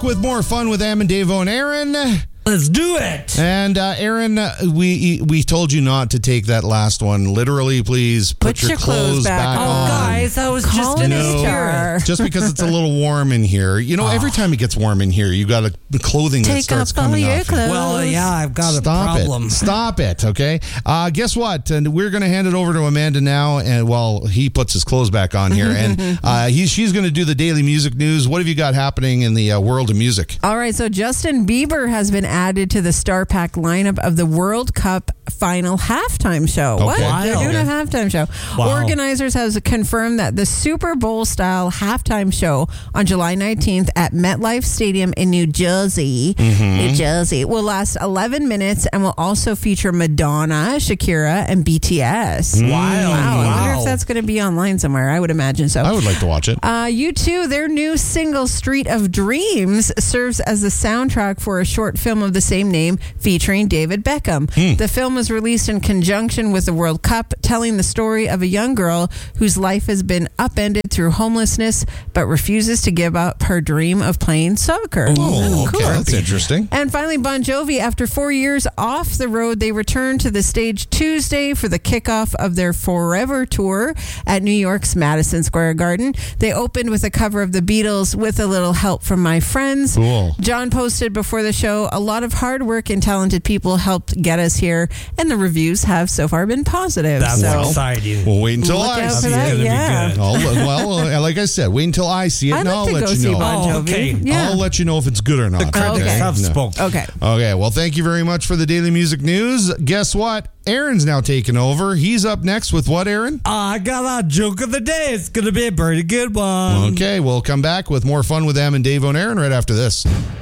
back with more fun with Am and Davo and Aaron. Let's do it. And Aaron, we told you not to take that last one. Literally, please put your clothes back on. Oh, guys, that was just in the spirit. Just because it's a little warm in here. You know, every time it gets warm in here, you got the clothing that starts coming off. Well, yeah, I've got a problem. Stop it, okay? Guess what? And we're going to hand it over to Amanda now, and while he puts his clothes back on here, and she's going to do the daily music news. What have you got happening in the world of music? All right, so Justin Bieber has been added to the star-packed lineup of the World Cup final halftime show. Okay. What? Wow. They're doing a halftime show. Wow. Organizers have confirmed that the Super Bowl-style halftime show on July 19th at MetLife Stadium in New Jersey, will last 11 minutes and will also feature Madonna, Shakira, and BTS. Wow. I wonder if that's going to be online somewhere. I would imagine so. I would like to watch it. U2, their new single Street of Dreams serves as the soundtrack for a short film of the same name featuring David Beckham. The film was released in conjunction with the World Cup, telling the story of a young girl whose life has been upended through homelessness but refuses to give up her dream of playing soccer. Oh, okay. That's interesting. And finally, Bon Jovi, after 4 years off the road, they returned to the stage Tuesday for the kickoff of their Forever Tour at New York's Madison Square Garden. They opened with a cover of the Beatles, With a Little Help from My Friends. Cool. John posted before the show, a lot of hard work and talented people helped get us here, and the reviews have so far been positive. That's so exciting. We'll wait until look I out see for it. that. It's gonna be Yeah. good. Well, like I said, wait until I see it, I'd and I'll like to let go you see know. Bon Jovi. Okay. Yeah. I'll let you know if it's good or not. The critics have spoken. Okay. Okay, well, thank you very much for the daily music news. Guess what? Aaron's now taking over. He's up next with what, Aaron? I got a joke of the day. It's going to be a pretty good one. Okay, we'll come back with more fun with Am and Davo and Aaron right after this.